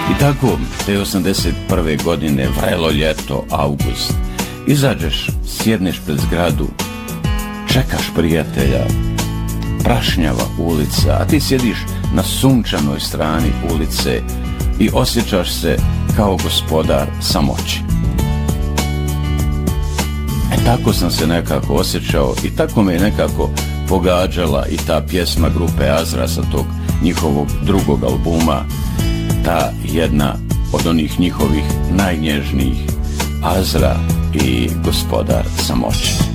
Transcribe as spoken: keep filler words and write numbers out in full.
I tako, te osamdeset prve godine, vrelo ljeto, avgust, izađeš, sjedneš pred zgradu, čekaš prijatelja, prašnjava ulica, a ti sjediš na sunčanoj strani ulice i osjećaš se kao gospodar samoći. E tako sam se nekako osjećao i tako me je nekako pogađala i ta pjesma grupe Azra sa tog njihovog drugog albuma, ta jedna od onih njihovih najnježnijih, Azra i gospodar samoći.